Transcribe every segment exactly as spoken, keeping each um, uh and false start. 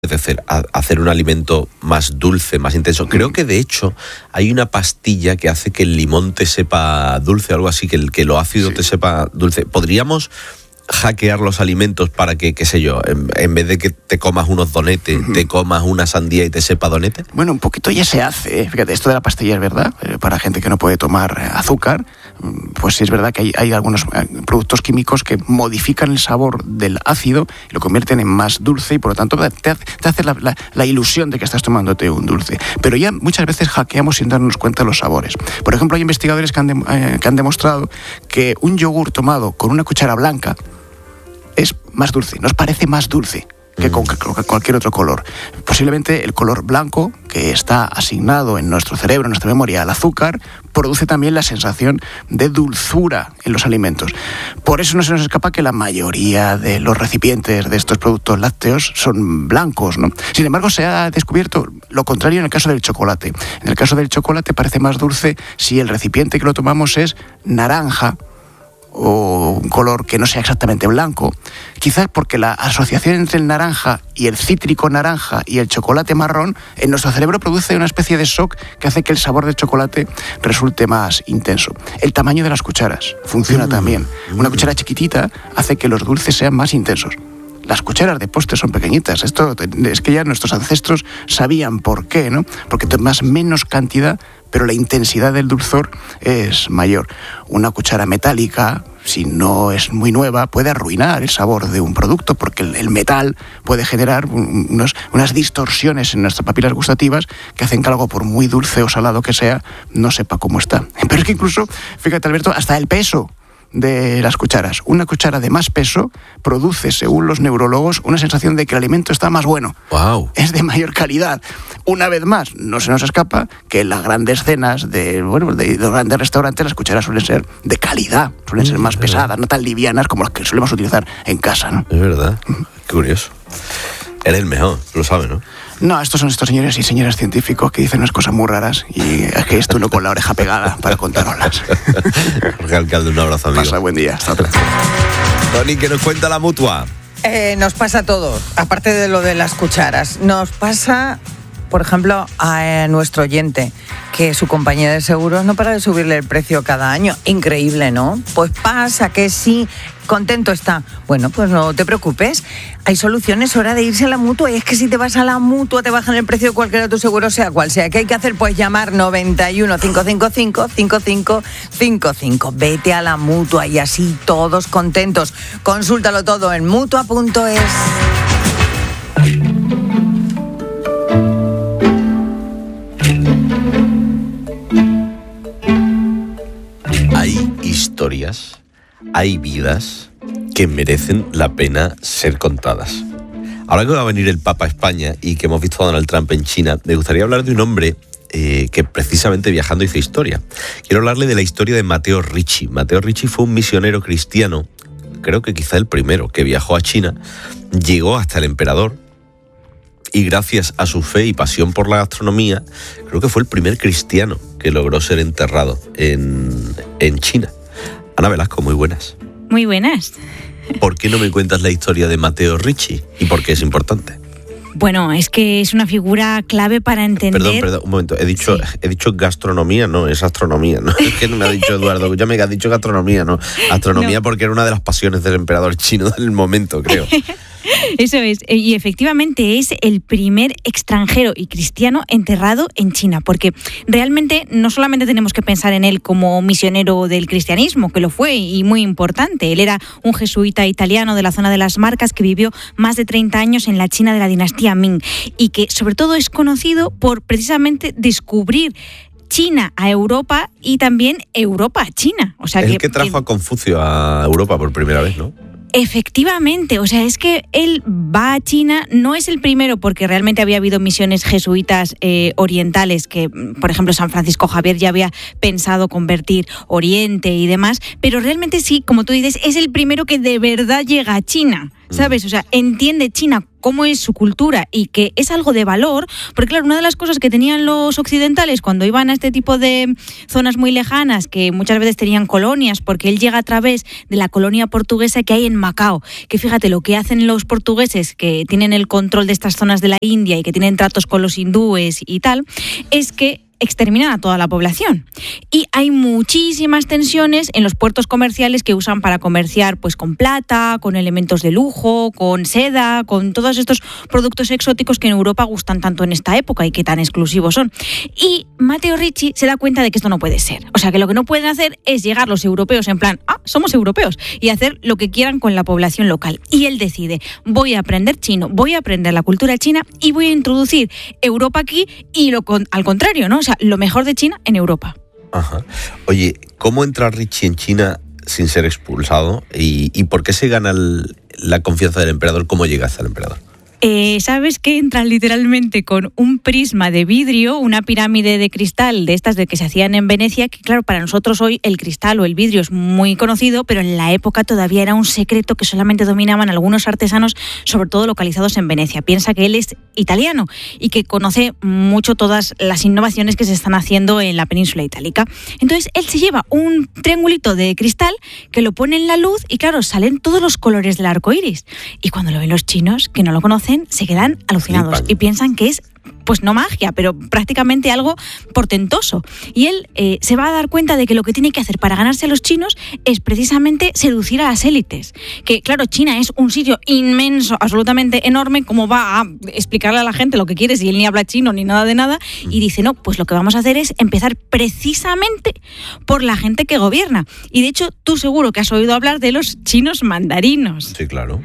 apetecer a hacer un alimento más dulce, más intenso. Creo que de hecho hay una pastilla que hace que el limón te sepa dulce, algo así, que, el, que lo ácido sí. te sepa dulce. ¿Podríamos hackear los alimentos para que, qué sé yo, en, en vez de que te comas unos donetes, uh-huh. te comas una sandía y te sepa donete? Bueno, un poquito ya se hace, ¿eh? Fíjate, esto de la pastilla es verdad, eh, para gente que no puede tomar azúcar, pues sí es verdad que hay, hay algunos productos químicos que modifican el sabor del ácido y lo convierten en más dulce y por lo tanto te, te hace la, la, la ilusión de que estás tomándote un dulce. Pero ya muchas veces hackeamos sin darnos cuenta los sabores. Por ejemplo, hay investigadores que han, de, eh, que han demostrado que un yogur tomado con una cuchara blanca es más dulce, nos parece más dulce que con cualquier otro color. Posiblemente el color blanco, que está asignado en nuestro cerebro, en nuestra memoria, al azúcar, produce también la sensación de dulzura en los alimentos. Por eso no se nos escapa que la mayoría de los recipientes de estos productos lácteos son blancos, ¿no? Sin embargo, se ha descubierto lo contrario en el caso del chocolate. En el caso del chocolate parece más dulce si el recipiente que lo tomamos es naranja, o un color que no sea exactamente blanco, quizás porque la asociación entre el naranja y el cítrico naranja y el chocolate marrón en nuestro cerebro produce una especie de shock que hace que el sabor del chocolate resulte más intenso. El tamaño de las cucharas funciona mm. también. Una cuchara chiquitita hace que los dulces sean más intensos. Las cucharas de postre son pequeñitas. Esto es que ya nuestros ancestros sabían por qué, ¿no? Porque tomas menos cantidad, pero la intensidad del dulzor es mayor. Una cuchara metálica, si no es muy nueva, puede arruinar el sabor de un producto, porque el, el metal puede generar unos, unas distorsiones en nuestras papilas gustativas que hacen que algo, por muy dulce o salado que sea, no sepa cómo está. Pero es que incluso, fíjate, Alberto, hasta el peso de las cucharas. Una cuchara de más peso produce, según los neurólogos, una sensación de que el alimento está más bueno. Wow. Es de mayor calidad. Una vez más, no se nos escapa que en las grandes cenas de, bueno, de, de los grandes restaurantes las cucharas suelen ser de calidad, suelen ser más pesadas, no tan livianas como las que solemos utilizar en casa, ¿no? Es verdad. Qué curioso. Eres el mejor, lo sabes, ¿no? No, estos son estos señores y señoras científicos que dicen unas cosas muy raras y es que esto uno con la oreja pegada para contaroslas. Jorge Alcalde, un abrazo, amigo. Pasa buen día. Hasta otra. Tony, ¿qué nos cuenta la Mutua? Eh, nos pasa todo, aparte de lo de las cucharas. Nos pasa, por ejemplo, a nuestro oyente, que su compañía de seguros no para de subirle el precio cada año. Increíble, ¿no? Pues pasa que sí, contento está. Bueno, pues no te preocupes. Hay soluciones, hora de irse a la Mutua. Y es que si te vas a la Mutua te bajan el precio de cualquier otro seguro, sea cual sea. ¿Qué hay que hacer? Pues llamar noventa y uno, cinco cinco cinco, cinco cinco cinco cinco. Vete a la Mutua y así todos contentos. Consúltalo todo en mutua punto es. Hay historias, hay vidas que merecen la pena ser contadas. Ahora que va a venir el Papa a España y que hemos visto a Donald Trump en China, me gustaría hablar de un hombre eh, que precisamente viajando hizo historia. Quiero hablarle de la historia de Matteo Ricci. Matteo Ricci fue un misionero cristiano, creo que quizá el primero, que viajó a China, llegó hasta el emperador y gracias a su fe y pasión por la gastronomía, creo que fue el primer cristiano que logró ser enterrado en, en China. Ana Velasco, muy buenas. Muy buenas. ¿Por qué no me cuentas la historia de Matteo Ricci y por qué es importante? Bueno, es que es una figura clave para entender... Perdón, perdón, un momento. He dicho, sí. he dicho gastronomía, no, es astronomía, ¿no? Es que no me ha dicho Eduardo, ya me ha dicho gastronomía, ¿no? Astronomía no. Porque era una de las pasiones del emperador chino del momento, creo. Eso es, y efectivamente es el primer extranjero y cristiano enterrado en China, porque realmente no solamente tenemos que pensar en él como misionero del cristianismo, que lo fue y muy importante. Él era un jesuita italiano de la zona de las Marcas que vivió más de treinta años en la China de la dinastía Ming y que sobre todo es conocido por precisamente descubrir China a Europa y también Europa a China. O sea, el que, que trajo que... a Confucio a Europa por primera vez, ¿no? Efectivamente, o sea, es que él va a China, no es el primero porque realmente había habido misiones jesuitas eh, orientales que, por ejemplo, San Francisco Javier ya había pensado convertir Oriente y demás, pero realmente sí, como tú dices, es el primero que de verdad llega a China. ¿sabes? O sea, entiende China cómo es su cultura y que es algo de valor, porque claro, una de las cosas que tenían los occidentales cuando iban a este tipo de zonas muy lejanas, que muchas veces tenían colonias, porque él llega a través de la colonia portuguesa que hay en Macao, que fíjate lo que hacen los portugueses, que tienen el control de estas zonas de la India y que tienen tratos con los hindúes y tal, es que exterminan a toda la población. Y hay muchísimas tensiones en los puertos comerciales que usan para comerciar pues con plata, con elementos de lujo, con seda, con todos estos productos exóticos que en Europa gustan tanto en esta época y que tan exclusivos son. Y Matteo Ricci se da cuenta de que esto no puede ser. O sea, que lo que no pueden hacer es llegar los europeos en plan, ah, somos europeos, y hacer lo que quieran con la población local. Y él decide, voy a aprender chino, voy a aprender la cultura china y voy a introducir Europa aquí y lo con, al contrario, ¿no? O sea, lo mejor de China en Europa. Ajá. Oye, ¿cómo entra Ricci en China sin ser expulsado? ¿Y, y por qué se gana el, la confianza del emperador? ¿Cómo llega hasta el emperador? Eh, ¿Sabes que entra literalmente con un prisma de vidrio, una pirámide de cristal de estas de que se hacían en Venecia? Que claro, para nosotros hoy el cristal o el vidrio es muy conocido, pero en la época todavía era un secreto que solamente dominaban algunos artesanos, sobre todo localizados en Venecia. Piensa que él es italiano y que conoce mucho todas las innovaciones que se están haciendo en la península itálica. Entonces él se lleva un triangulito de cristal que lo pone en la luz y claro, salen todos los colores del arco iris. Y cuando lo ven los chinos, que no lo conocen, se quedan alucinados Flipan. y piensan que es, pues no magia, pero prácticamente algo portentoso. Y él eh, se va a dar cuenta de que lo que tiene que hacer para ganarse a los chinos es precisamente seducir a las élites. Que claro, China es un sitio inmenso, absolutamente enorme, ¿cómo va a explicarle a la gente lo que quiere si él ni habla chino ni nada de nada? Y dice, no, pues lo que vamos a hacer es empezar precisamente por la gente que gobierna. Y de hecho, tú seguro que has oído hablar de los chinos mandarinos. Sí, claro.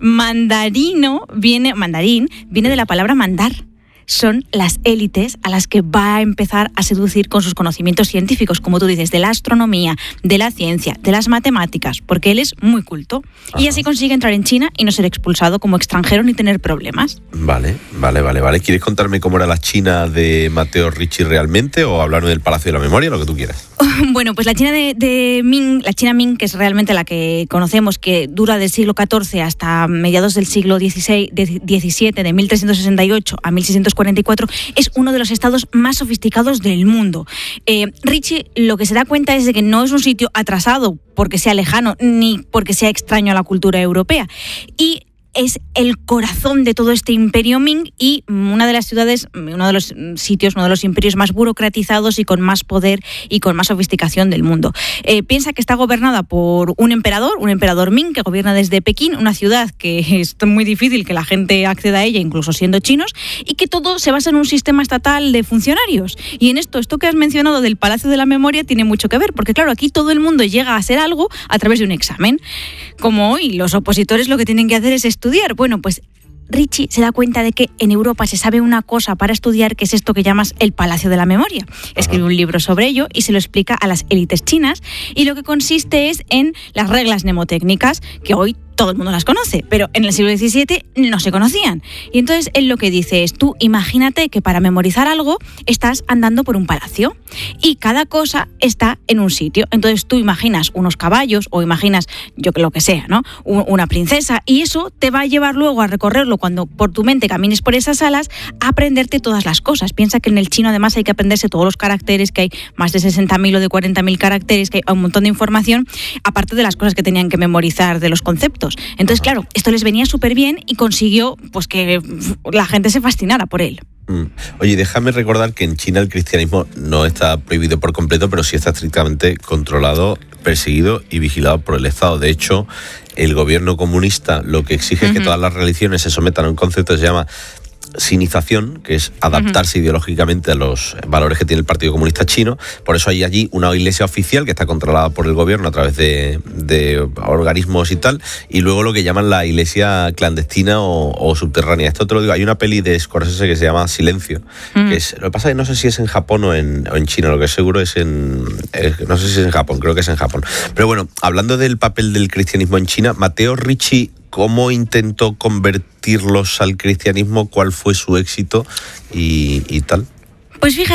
Mandarino viene, mandarín viene de la palabra mandar. Son las élites a las que va a empezar a seducir con sus conocimientos científicos, como tú dices, de la astronomía, de la ciencia, de las matemáticas, porque él es muy culto. Ajá. Y así consigue entrar en China y no ser expulsado como extranjero ni tener problemas. Vale, vale, vale, vale. ¿Quieres contarme cómo era la China de Matteo Ricci realmente o hablarme del Palacio de la Memoria, lo que tú quieras? Bueno, pues la China de, de Ming, la China Ming, que es realmente la que conocemos, que dura del siglo catorce hasta mediados del siglo dieciséis, diecisiete, de mil trescientos sesenta y ocho a mil seiscientos cuarenta y cuatro, es uno de los estados más sofisticados del mundo. Eh, Ricci lo que se da cuenta es de que no es un sitio atrasado porque sea lejano ni porque sea extraño a la cultura europea. Y es el corazón de todo este imperio Ming y una de las ciudades, uno de los sitios, uno de los imperios más burocratizados y con más poder y con más sofisticación del mundo. Eh, piensa que está gobernada por un emperador, un emperador Ming, que gobierna desde Pekín, una ciudad que es muy difícil que la gente acceda a ella, incluso siendo chinos, y que todo se basa en un sistema estatal de funcionarios. Y en esto, esto que has mencionado del Palacio de la Memoria tiene mucho que ver, porque claro, aquí todo el mundo llega a hacer algo a través de un examen. Como hoy, los opositores lo que tienen que hacer es estudiar. Bueno, pues Ricci se da cuenta de que en Europa se sabe una cosa para estudiar, que es esto que llamas el Palacio de la Memoria. Escribe un libro sobre ello y se lo explica a las élites chinas, y lo que consiste es en las reglas mnemotécnicas, que hoy todo el mundo las conoce, pero en el siglo diecisiete no se conocían. Y entonces él lo que dice es, tú imagínate que para memorizar algo estás andando por un palacio y cada cosa está en un sitio. Entonces tú imaginas unos caballos o imaginas, yo que lo que sea, ¿no? Una princesa, y eso te va a llevar luego a recorrerlo cuando por tu mente camines por esas salas, a aprenderte todas las cosas. Piensa que en el chino además hay que aprenderse todos los caracteres, que hay más de sesenta mil o de cuarenta mil caracteres, que hay un montón de información, aparte de las cosas que tenían que memorizar de los conceptos. Entonces, claro, esto les venía súper bien y consiguió pues que la gente se fascinara por él. Mm. Oye, déjame recordar que en China el cristianismo no está prohibido por completo, pero sí está estrictamente controlado, perseguido y vigilado por el Estado. De hecho, el gobierno comunista lo que exige uh-huh. es que todas las religiones se sometan a un concepto que se llama sinización, que es adaptarse uh-huh. ideológicamente a los valores que tiene el Partido Comunista Chino. Por eso hay allí una iglesia oficial que está controlada por el gobierno a través de, de organismos y tal, y luego lo que llaman la iglesia clandestina o, o subterránea. Esto te lo digo, hay una peli de Scorsese que se llama Silencio, uh-huh. que es, lo que pasa es que no sé si es en Japón o en, o en China, lo que seguro es en, es, no sé si es en Japón, creo que es en Japón. Pero bueno, hablando del papel del cristianismo en China, Matteo Ricci, ¿cómo intentó convertirlos al cristianismo? ¿Cuál fue su éxito y, y tal? Pues fíjate,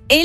él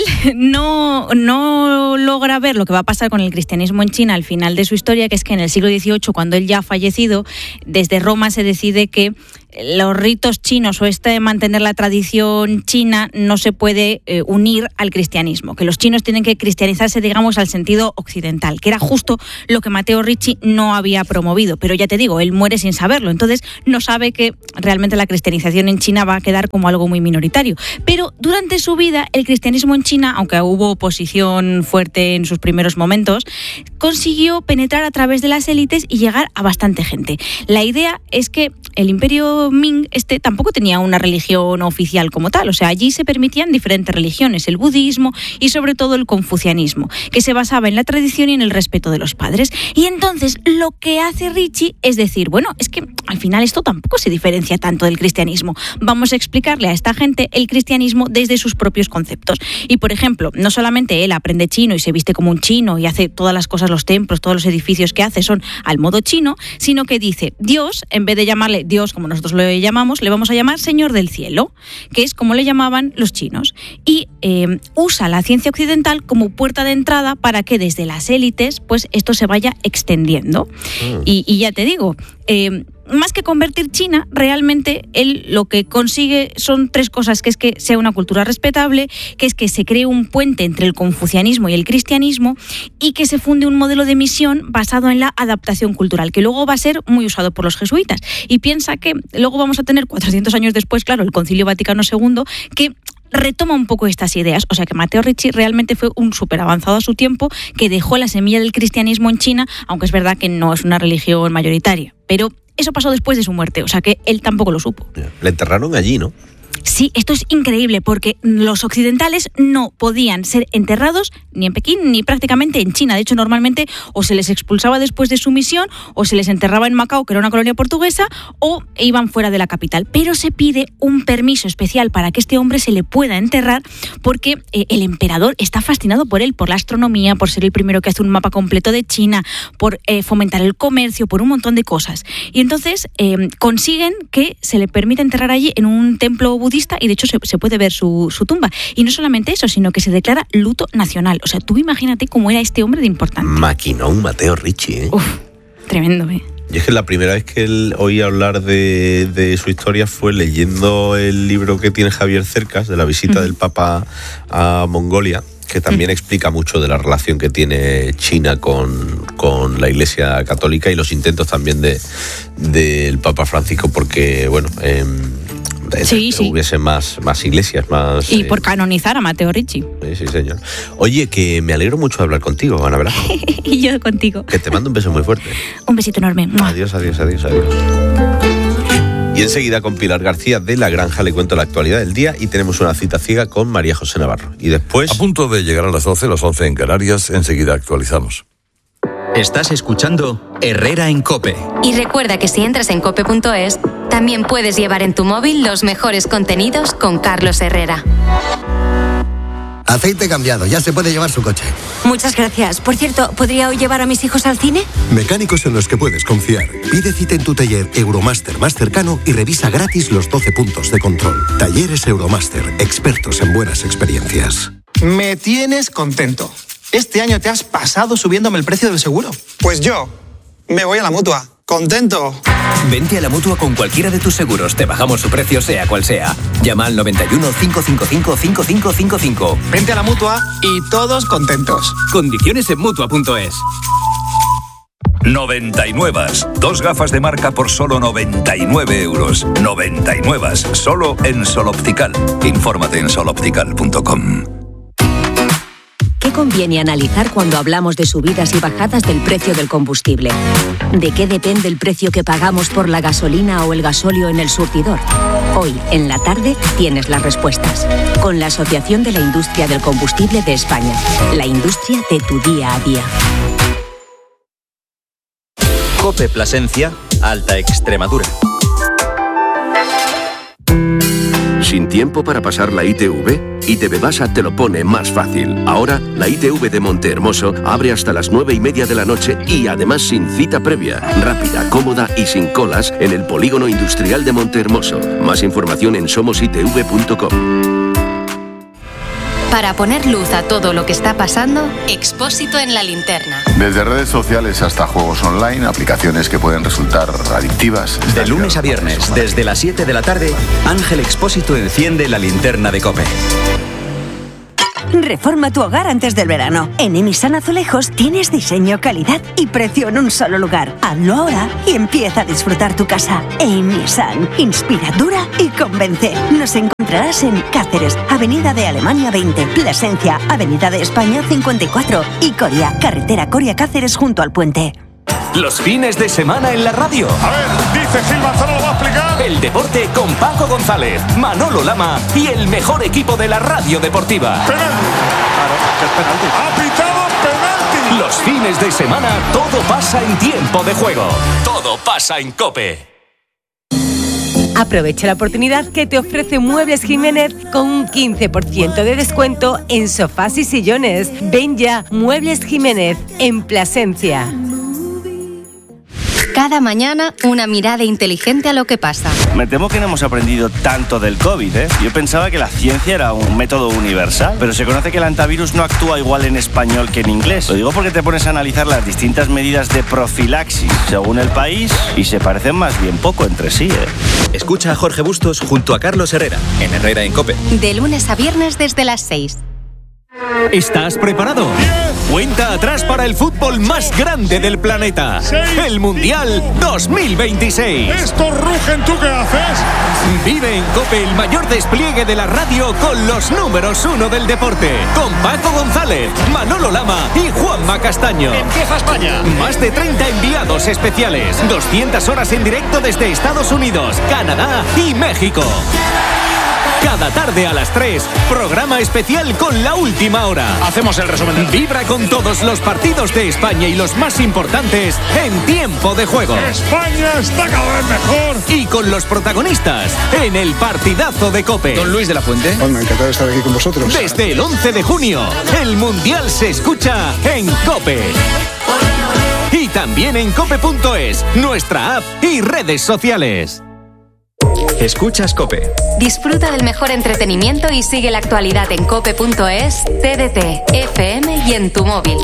no, no logra ver lo que va a pasar con el cristianismo en China al final de su historia, que es que en el siglo dieciocho, cuando él ya ha fallecido, desde Roma se decide que los ritos chinos o este de mantener la tradición china no se puede eh, unir al cristianismo, que los chinos tienen que cristianizarse, digamos, al sentido occidental, que era justo lo que Matteo Ricci no había promovido. Pero ya te digo, él muere sin saberlo, entonces no sabe que realmente la cristianización en China va a quedar como algo muy minoritario. Pero durante su vida, el cristianismo en China, aunque hubo oposición fuerte en sus primeros momentos, consiguió penetrar a través de las élites y llegar a bastante gente. La idea es que el imperio Ming este tampoco tenía una religión oficial como tal, o sea, allí se permitían diferentes religiones, el budismo y sobre todo el confucianismo, que se basaba en la tradición y en el respeto de los padres. Y entonces lo que hace Ricci es decir, bueno, es que al final esto tampoco se diferencia tanto del cristianismo. Vamos a explicarle a esta gente el cristianismo desde sus propios conceptos. Y por ejemplo, no solamente él aprende chino y se viste como un chino y hace todas las cosas, los templos, todos los edificios que hace son al modo chino, sino que dice, Dios, en vez de llamarle Dios como nosotros lo llamamos, le vamos a llamar Señor del Cielo, que es como le llamaban los chinos. Y eh, usa la ciencia occidental como puerta de entrada para que desde las élites pues esto se vaya extendiendo. Mm. Y, y ya te digo, eh, más que convertir China, realmente él lo que consigue son tres cosas, que es que sea una cultura respetable, que es que se cree un puente entre el confucianismo y el cristianismo y que se funde un modelo de misión basado en la adaptación cultural, que luego va a ser muy usado por los jesuitas. Y piensa que luego vamos a tener cuatrocientos años después, claro, el Concilio Vaticano segundo, que retoma un poco estas ideas. O sea que Matteo Ricci realmente fue un súper avanzado a su tiempo, que dejó la semilla del cristianismo en China, aunque es verdad que no es una religión mayoritaria. Pero eso pasó después de su muerte, o sea que él tampoco lo supo. Le enterraron allí, ¿no? Sí, esto es increíble porque los occidentales no podían ser enterrados ni en Pekín ni prácticamente en China. De hecho, normalmente o se les expulsaba después de su misión o se les enterraba en Macao, que era una colonia portuguesa, o iban fuera de la capital. Pero se pide un permiso especial para que este hombre se le pueda enterrar porque eh, el emperador está fascinado por él, por la astronomía, por ser el primero que hace un mapa completo de China, por eh, fomentar el comercio, por un montón de cosas. Y entonces eh, consiguen que se le permita enterrar allí en un templo budista, y de hecho se, se puede ver su, su tumba. Y no solamente eso, sino que se declara luto nacional. O sea, tú imagínate cómo era este hombre de importante. Maquinón Matteo Ricci, ¿eh? Uf, tremendo, ¿eh? Y es que la primera vez que él oí hablar de, de su historia fue leyendo el libro que tiene Javier Cercas, de la visita uh-huh. del Papa a Mongolia, que también uh-huh. explica mucho de la relación que tiene China con, con la Iglesia Católica y los intentos también de del Papa Francisco porque, bueno, eh, sí, sí. hubiese más, más iglesias, más... Y eh, por canonizar a Matteo Ricci. Sí, sí, señor. Oye, que me alegro mucho de hablar contigo, Ana Velasco. Y yo contigo. Que te mando un beso muy fuerte. Un besito enorme. Adiós, adiós, adiós, adiós. Y enseguida con Pilar García de La Granja le cuento la actualidad del día y tenemos una cita ciega con María José Navarro. Y después... A punto de llegar a las doce, las once en Canarias, enseguida actualizamos. Estás escuchando Herrera en COPE. Y recuerda que si entras en cope punto es, también puedes llevar en tu móvil los mejores contenidos con Carlos Herrera. Aceite cambiado, ya se puede llevar su coche. Muchas gracias. Por cierto, ¿podría hoy llevar a mis hijos al cine? Mecánicos en los que puedes confiar. Pide cita en tu taller Euromaster más cercano y revisa gratis los doce puntos de control. Talleres Euromaster, expertos en buenas experiencias. Me tienes contento. Este año te has pasado subiéndome el precio del seguro. Pues yo me voy a la Mutua. ¡Contento! Vente a la Mutua con cualquiera de tus seguros. Te bajamos su precio sea cual sea. Llama al noventa y uno, cinco cinco cinco, cinco cinco cinco cinco. Vente a la Mutua y todos contentos. Condiciones en Mutua punto es. noventa y nueve. Dos gafas de marca por solo noventa y nueve euros. noventa y nueve. Solo en Sol Optical. Infórmate en sol optical punto com. ¿Qué conviene analizar cuando hablamos de subidas y bajadas del precio del combustible? ¿De qué depende el precio que pagamos por la gasolina o el gasóleo en el surtidor? Hoy, en la tarde, tienes las respuestas. Con la Asociación de la Industria del Combustible de España. La industria de tu día a día. COPE Plasencia, Alta Extremadura. ¿Sin tiempo para pasar la I T V? I T V Basa te lo pone más fácil. Ahora, la I T V de Montehermoso abre hasta las nueve y media de la noche y además sin cita previa. Rápida, cómoda y sin colas en el Polígono Industrial de Montehermoso. Más información en somos i t v punto com. Para poner luz a todo lo que está pasando, Expósito en la linterna. Desde redes sociales hasta juegos online, aplicaciones que pueden resultar adictivas. De lunes a viernes, desde las siete de la tarde, Ángel Expósito enciende la linterna de COPE. Reforma tu hogar antes del verano. En Emisan Azulejos tienes diseño, calidad y precio en un solo lugar. Hazlo ahora y empieza a disfrutar tu casa. Emisan, inspira, dura y convence. Nos encontrarás en Cáceres, Avenida de Alemania veinte, Plasencia, Avenida de España cincuenta y cuatro y Coria, carretera Coria-Cáceres junto al puente. Los fines de semana en la radio. A ver, dice Gil Manzano, lo va a explicar. El deporte con Paco González, Manolo Lama y el mejor equipo de la radio deportiva. Penalti. Claro, es penalti. Ha pitado penalti. Los fines de semana todo pasa en tiempo de juego. Todo pasa en COPE. Aprovecha la oportunidad que te ofrece Muebles Jiménez con un quince por ciento de descuento en sofás y sillones. Ven ya, Muebles Jiménez, en Plasencia. Cada mañana, una mirada inteligente a lo que pasa. Me temo que no hemos aprendido tanto del COVID, ¿eh? Yo pensaba que la ciencia era un método universal, pero se conoce que el antivirus no actúa igual en español que en inglés. Lo digo porque te pones a analizar las distintas medidas de profilaxis según el país y se parecen más bien poco entre sí, ¿eh? Escucha a Jorge Bustos junto a Carlos Herrera, en Herrera en COPE. De lunes a viernes desde las seis. ¿Estás preparado? Cuenta atrás para el fútbol más grande del planeta. El Mundial dos mil veintiséis. Estos rugen, ¿tú qué haces? Vive en COPE el mayor despliegue de la radio con los números uno del deporte. Con Paco González, Manolo Lama y Juanma Castaño. Empieza España. Más de treinta enviados especiales. doscientas horas en directo desde Estados Unidos, Canadá y México. Cada tarde a las tres, programa especial con la última hora. Hacemos el resumen. Vibra con todos los partidos de España y los más importantes en tiempo de juego. España está cada vez mejor. Y con los protagonistas en el partidazo de COPE. Don Luis de la Fuente. Bueno, encantado de estar aquí con vosotros. Desde el once de junio, el Mundial se escucha en COPE. Y también en cope punto es, nuestra app y redes sociales. Escuchas COPE. Disfruta del mejor entretenimiento y sigue la actualidad en cope punto es, T D T, F M y en tu móvil.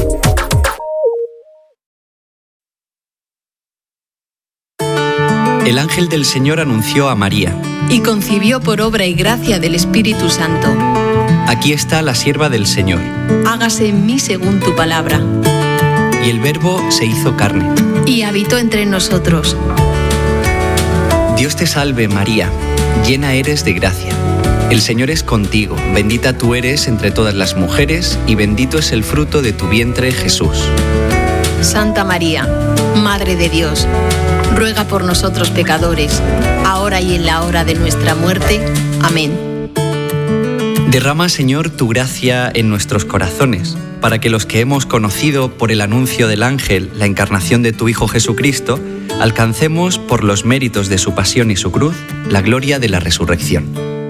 El ángel del Señor anunció a María. Y concibió por obra y gracia del Espíritu Santo. Aquí está la sierva del Señor. Hágase en mí según tu palabra. Y el Verbo se hizo carne. Y habitó entre nosotros. Dios te salve María, llena eres de gracia. El Señor es contigo, bendita tú eres entre todas las mujeres y bendito es el fruto de tu vientre Jesús. Santa María, Madre de Dios, ruega por nosotros pecadores, ahora y en la hora de nuestra muerte. Amén. Derrama, Señor, tu gracia en nuestros corazones, para que los que hemos conocido por el anuncio del ángel la encarnación de tu Hijo Jesucristo, alcancemos por los méritos de su pasión y su cruz la gloria de la resurrección.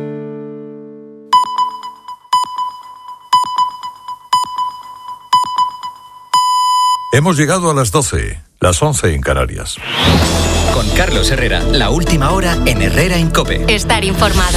Hemos llegado a las doce, las once en Canarias. Con Carlos Herrera, la última hora en Herrera en COPE. Estar informado.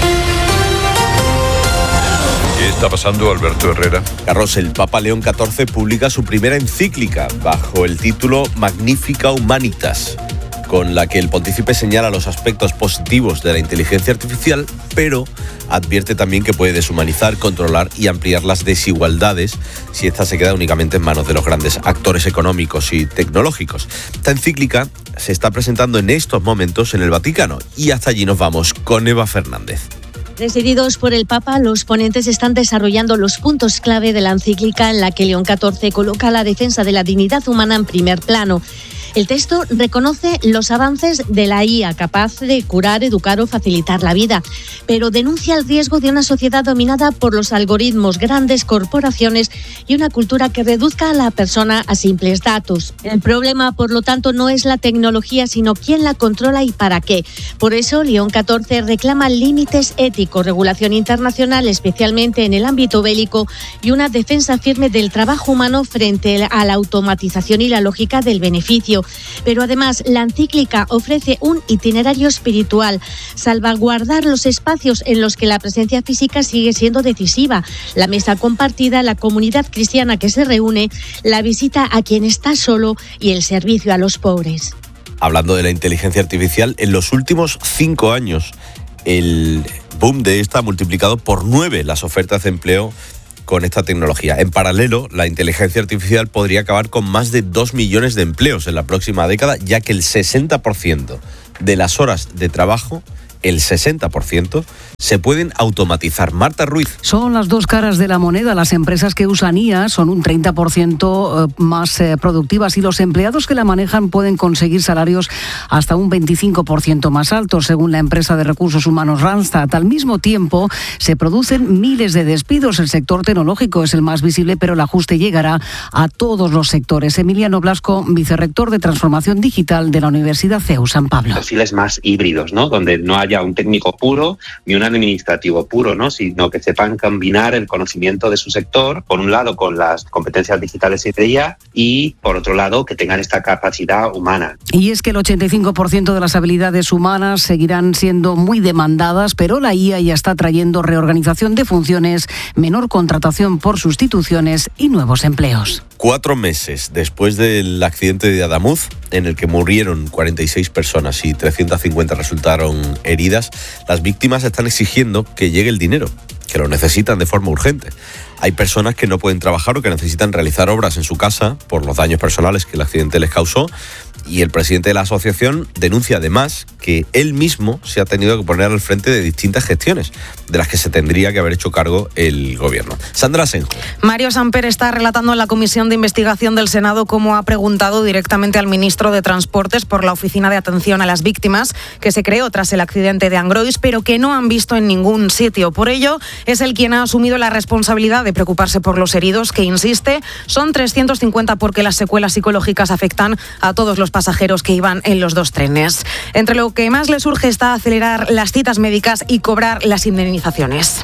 ¿Qué está pasando, Alberto Herrera? Carlos, el Papa León catorce publica su primera encíclica bajo el título Magnificat Humanitas, con la que el pontífice señala los aspectos positivos de la inteligencia artificial, pero advierte también que puede deshumanizar, controlar y ampliar las desigualdades si esta se queda únicamente en manos de los grandes actores económicos y tecnológicos. Esta encíclica se está presentando en estos momentos en el Vaticano y hasta allí nos vamos con Eva Fernández. Presididos por el Papa, los ponentes están desarrollando los puntos clave de la encíclica en la que León catorce coloca la defensa de la dignidad humana en primer plano. El texto reconoce los avances de la I A capaz de curar, educar o facilitar la vida, pero denuncia el riesgo de una sociedad dominada por los algoritmos, grandes corporaciones y una cultura que reduzca a la persona a simples datos. El problema, por lo tanto, no es la tecnología, sino quién la controla y para qué. Por eso, León catorce reclama límites éticos, regulación internacional, especialmente en el ámbito bélico, y una defensa firme del trabajo humano frente a la automatización y la lógica del beneficio. diario. Pero además, la encíclica ofrece un itinerario espiritual, salvaguardar los espacios en los que la presencia física sigue siendo decisiva, la mesa compartida, la comunidad cristiana que se reúne, la visita a quien está solo y el servicio a los pobres. Hablando de la inteligencia artificial, en los últimos cinco años el boom de esta ha multiplicado por nueve las ofertas de empleo con esta tecnología. En paralelo, la inteligencia artificial podría acabar con más de dos millones de empleos en la próxima década, ya que el sesenta por ciento de las horas de trabajo, el sesenta por ciento, se pueden automatizar. Marta Ruiz. Son las dos caras de la moneda. Las empresas que usan I A son un treinta por ciento más productivas y los empleados que la manejan pueden conseguir salarios hasta un veinticinco por ciento más altos, según la empresa de recursos humanos Randstad. Al mismo tiempo, se producen miles de despidos. El sector tecnológico es el más visible, pero el ajuste llegará a todos los sectores. Emiliano Blasco, vicerrector de Transformación Digital de la Universidad C E U San Pablo. Perfiles más híbridos, ¿no? Donde no haya un técnico puro ni un administrativo puro, ¿no? Sino que sepan combinar el conocimiento de su sector, por un lado con las competencias digitales y de I A, y por otro lado que tengan esta capacidad humana. Y es que el ochenta y cinco por ciento de las habilidades humanas seguirán siendo muy demandadas, pero la I A ya está trayendo reorganización de funciones, menor contratación por sustituciones y nuevos empleos. Cuatro meses después del accidente de Adamuz, en el que murieron cuarenta y seis personas y trescientas cincuenta resultaron heridas, las víctimas están exigiendo que llegue el dinero, que lo necesitan de forma urgente. Hay personas que no pueden trabajar o que necesitan realizar obras en su casa por los daños personales que el accidente les causó, y el presidente de la asociación denuncia además que él mismo se ha tenido que poner al frente de distintas gestiones de las que se tendría que haber hecho cargo el gobierno. Sandra Senjo. Mario Samper está relatando en la Comisión de Investigación del Senado cómo ha preguntado directamente al ministro de Transportes por la Oficina de Atención a las Víctimas, que se creó tras el accidente de Angrois, pero que no han visto en ningún sitio. Por ello, es él quien ha asumido la responsabilidad de preocuparse por los heridos, que insiste, son trescientos cincuenta porque las secuelas psicológicas afectan a todos los pasajeros que iban en los dos trenes. Entre lo que más les urge está acelerar las citas médicas y cobrar las indemnizaciones.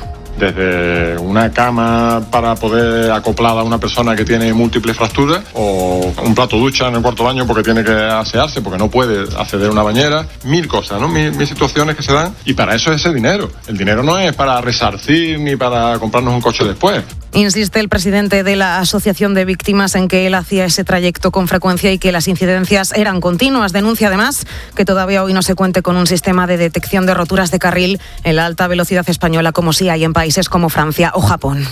Desde una cama para poder acoplar a una persona que tiene múltiples fracturas, o un plato ducha en el cuarto baño porque tiene que asearse, porque no puede acceder a una bañera, mil cosas, ¿no? Mil, mil situaciones que se dan, y para eso es ese dinero. El dinero no es para resarcir ni para comprarnos un coche después. Insiste el presidente de la Asociación de Víctimas en que él hacía ese trayecto con frecuencia y que las incidencias eran continuas. Denuncia además que todavía hoy no se cuente con un sistema de detección de roturas de carril en la alta velocidad española, como sí hay en países como Francia o Japón.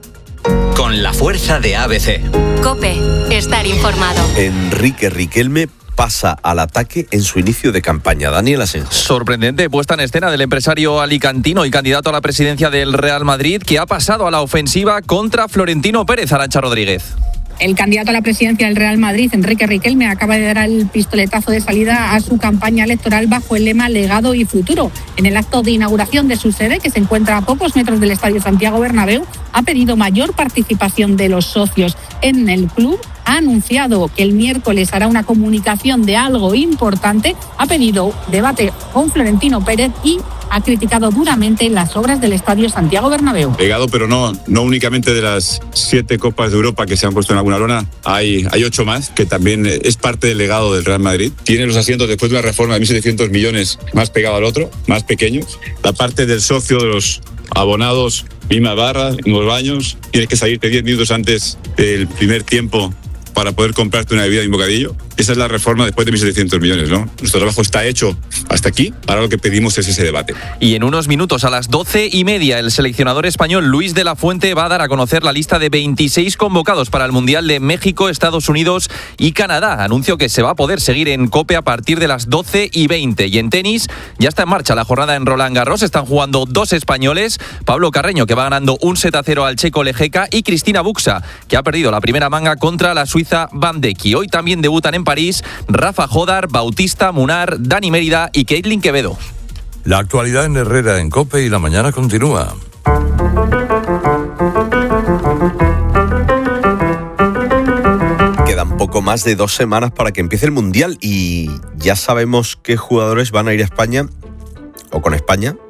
Con la fuerza de A B C. COPE. Estar informado. Enrique Riquelme pasa al ataque en su inicio de campaña. Daniel Asenjo. Sorprendente puesta en escena del empresario alicantino y candidato a la presidencia del Real Madrid, que ha pasado a la ofensiva contra Florentino Pérez. Arantxa Rodríguez. El candidato a la presidencia del Real Madrid, Enrique Riquelme, acaba de dar el pistoletazo de salida a su campaña electoral bajo el lema Legado y Futuro. En el acto de inauguración de su sede, que se encuentra a pocos metros del Estadio Santiago Bernabéu, ha pedido mayor participación de los socios en el club. Ha anunciado que el miércoles hará una comunicación de algo importante. Ha pedido debate con Florentino Pérez y ha criticado duramente las obras del Estadio Santiago Bernabéu. Legado, pero no, no únicamente de las siete Copas de Europa que se han puesto en alguna lona. Hay, hay ocho más, que también es parte del legado del Real Madrid. Tiene los asientos después de una reforma de mil setecientos millones más pegado al otro, más pequeños. La parte del socio de los abonados, misma barra, mismos baños. Tienes que salirte diez minutos antes del primer tiempo para poder comprarte una bebida y un bocadillo. Esa es la reforma después de mil setecientos millones, ¿no? Nuestro trabajo está hecho hasta aquí, ahora lo que pedimos es ese debate. Y en unos minutos, a las doce y media, el seleccionador español Luis de la Fuente va a dar a conocer la lista de veintiséis convocados para el Mundial de México, Estados Unidos y Canadá. Anuncio que se va a poder seguir en COPE a partir de las doce y veinte. Y en tenis, ya está en marcha la jornada en Roland Garros. Están jugando dos españoles, Pablo Carreño, que va ganando un set a cero al checo Lejeka, y Cristina Buxa, que ha perdido la primera manga contra la suiza Van Deki. Hoy también debutan en París Rafa Jodar, Bautista Munar, Dani Mérida y Caitlin Quevedo. La actualidad en Herrera en COPE y la mañana continúa. Quedan poco más de dos semanas para que empiece el Mundial y ya sabemos qué jugadores van a ir a España o con España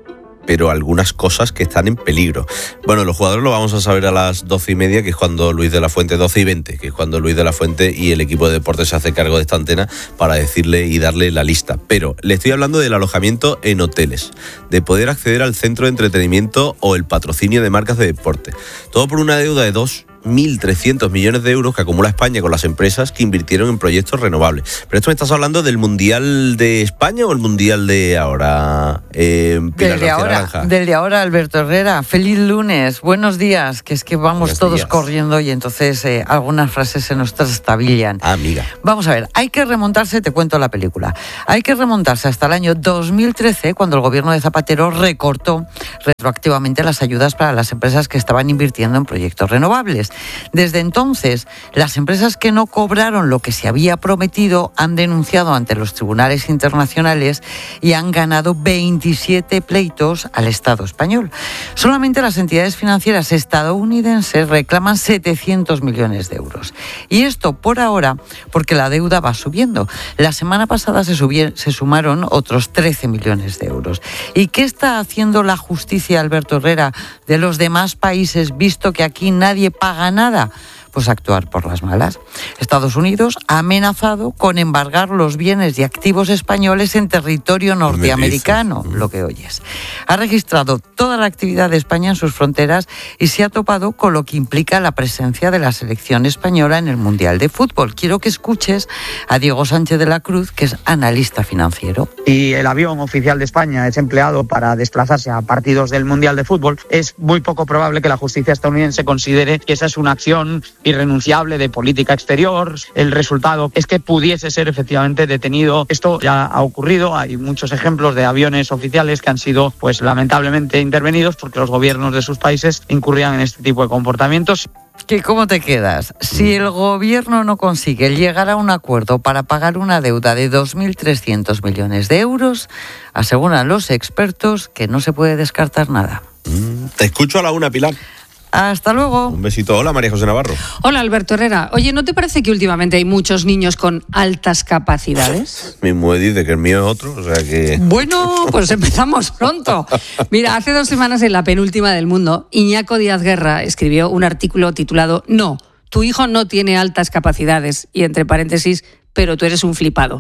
pero algunas cosas que están en peligro. Bueno, los jugadores lo vamos a saber a las doce y media, que es cuando Luis de la Fuente, doce y veinte, que es cuando Luis de la Fuente y el equipo de deportes se hace cargo de esta antena para decirle y darle la lista. Pero le estoy hablando del alojamiento en hoteles, de poder acceder al centro de entretenimiento o el patrocinio de marcas de deporte. Todo por una deuda de dos mil trescientos millones de euros que acumula España con las empresas que invirtieron en proyectos renovables. Pero esto me estás hablando del Mundial de España o el Mundial de ahora, eh, Pilar del de ahora, Naranja. Del de ahora, Alberto Herrera. Feliz lunes, buenos días, que es que vamos Buenos todos días. corriendo y entonces eh, algunas frases se nos trastabillan. Ah, amiga. Vamos a ver, hay que remontarse, te cuento la película, hay que remontarse hasta el año dos mil trece, cuando el gobierno de Zapatero recortó retroactivamente las ayudas para las empresas que estaban invirtiendo en proyectos renovables. Desde entonces, las empresas que no cobraron lo que se había prometido han denunciado ante los tribunales internacionales y han ganado veintisiete pleitos al Estado español. Solamente las entidades financieras estadounidenses reclaman setecientos millones de euros. Y esto por ahora porque la deuda va subiendo. La semana pasada se, subieron, se sumaron otros trece millones de euros. ¿Y qué está haciendo la justicia, Alberto Herrera, de los demás países, visto que aquí nadie paga nada? Pues actuar por las malas. Estados Unidos ha amenazado con embargar los bienes y activos españoles en territorio norteamericano, lo que oyes. Ha registrado toda la actividad de España en sus fronteras y se ha topado con lo que implica la presencia de la selección española en el Mundial de Fútbol. Quiero que escuches a Diego Sánchez de la Cruz, que es analista financiero. Y el avión oficial de España es empleado para desplazarse a partidos del Mundial de Fútbol, es muy poco probable que la justicia estadounidense considere que esa es una acción irrenunciable de política exterior. El resultado es que pudiese ser efectivamente detenido. Esto ya ha ocurrido, hay muchos ejemplos de aviones oficiales que han sido pues lamentablemente intervenidos porque los gobiernos de sus países incurrían en este tipo de comportamientos. ¿Qué, ¿Cómo te quedas? Si el gobierno no consigue llegar a un acuerdo para pagar una deuda de dos mil trescientos millones de euros, aseguran los expertos que no se puede descartar nada. Mm, te escucho a la una, Pilar. Hasta luego. Un besito. Hola, María José Navarro. Hola, Alberto Herrera. Oye, ¿no te parece que últimamente hay muchos niños con altas capacidades? Mi mujer dice que el mío es otro, o sea que... Bueno, pues empezamos pronto. Mira, hace dos semanas en La Penúltima del Mundo, Iñaco Díaz Guerra escribió un artículo titulado No, tu hijo no tiene altas capacidades, y entre paréntesis, pero tú eres un flipado.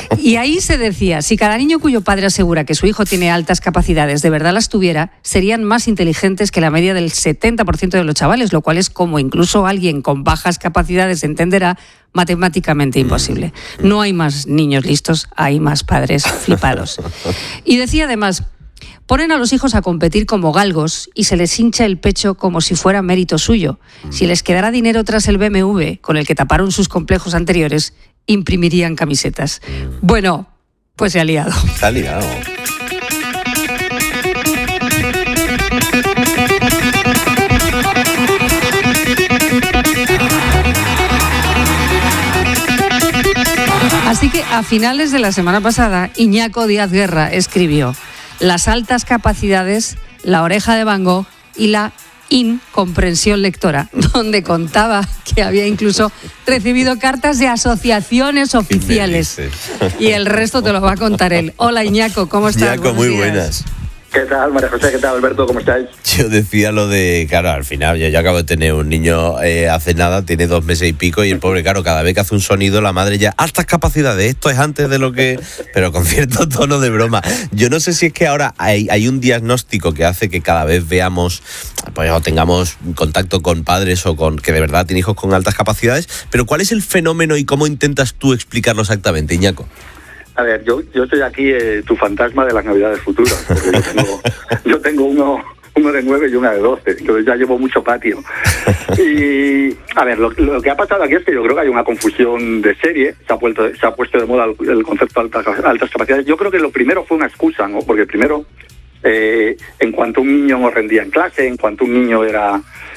Y ahí se decía, si cada niño cuyo padre asegura que su hijo tiene altas capacidades de verdad las tuviera, serían más inteligentes que la media del setenta por ciento de los chavales, lo cual es, como incluso alguien con bajas capacidades entenderá, matemáticamente imposible. No hay más niños listos, hay más padres flipados. Y decía además, ponen a los hijos a competir como galgos y se les hincha el pecho como si fuera mérito suyo. Si les quedara dinero tras el B M W, con el que taparon sus complejos anteriores, imprimirían camisetas. Bueno, pues se ha liado. Se ha liado. Así que a finales de la semana pasada, Iñaco Díaz Guerra escribió Las altas capacidades, la oreja de Van Gogh y la incomprensión lectora, donde contaba que había incluso recibido cartas de asociaciones oficiales. Y el resto te lo va a contar él. Hola, Iñaco, ¿cómo estás? Iñaco, muy buenas. ¿Qué tal, María José? ¿Qué tal, Alberto? ¿Cómo estáis? Yo decía lo de, claro, al final, yo, yo acabo de tener un niño eh, hace nada, tiene dos meses y pico, y el pobre, claro, cada vez que hace un sonido, la madre ya, altas capacidades, esto es antes de lo que... Pero con cierto tono de broma. Yo no sé si es que ahora hay, hay un diagnóstico que hace que cada vez veamos, pues, o tengamos contacto con padres o con que de verdad tienen hijos con altas capacidades, pero ¿cuál es el fenómeno y cómo intentas tú explicarlo exactamente, Iñaco? A ver, yo, yo soy aquí eh, tu fantasma de las navidades futuras, porque yo tengo, yo tengo uno, uno de nueve y una de doce, entonces ya llevo mucho patio. Y, a ver, lo, lo que ha pasado aquí es que yo creo que hay una confusión de serie, se ha, puesto, se ha puesto de moda el, el concepto de altas, altas capacidades. Yo creo que lo primero fue una excusa, ¿no? Porque primero, eh, en cuanto un niño no rendía en clase, en cuanto un niño era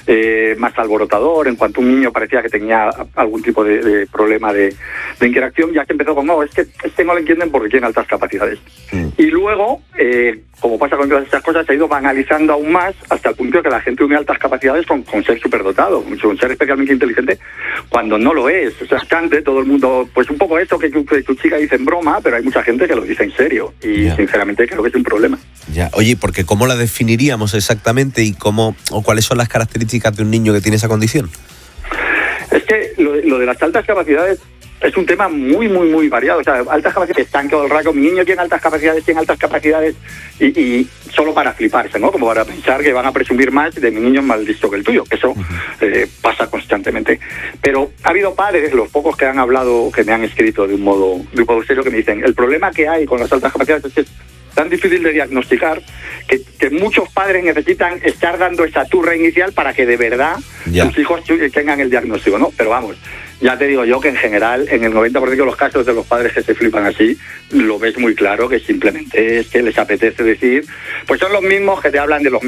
eh, más alborotador. En cuanto un niño parecía que tenía algún tipo de, de problema de, de interacción, ya que empezó con, no, es que, es que no lo entienden porque tiene altas capacidades. Mm. Y luego, eh, como pasa con todas estas cosas, se ha ido banalizando aún más hasta el punto de que la gente une altas capacidades con, con ser superdotado, con ser especialmente inteligente, cuando no lo es. O sea, bastante todo el mundo, pues un poco esto que tu, que tu chica dice en broma, pero hay mucha gente que lo dice en serio. Y yeah. sinceramente creo que es un problema. Ya, oye, porque ¿cómo la definiríamos exactamente y cómo o cuáles son las características de un niño que tiene esa condición? Es que lo, lo de las altas capacidades es un tema muy, muy, muy variado. O sea, altas capacidades están todo el rato. Mi niño tiene altas capacidades, tiene altas capacidades y, y solo para fliparse, ¿no? Como para pensar que van a presumir más de mi niño más listo que el tuyo. Eso uh-huh. eh, pasa constantemente. Pero ha habido padres, los pocos que han hablado, que me han escrito de un modo, de un modo serio, que me dicen, el problema que hay con las altas capacidades es que es tan difícil de diagnosticar que, que muchos padres necesitan estar dando esa turra inicial para que de verdad ya. sus hijos tengan el diagnóstico, ¿no? Pero vamos, ya te digo yo que en general, en el noventa por ciento de los casos de los padres que se flipan así, lo ves muy claro que simplemente es que les apetece decir, pues son los mismos que te hablan de los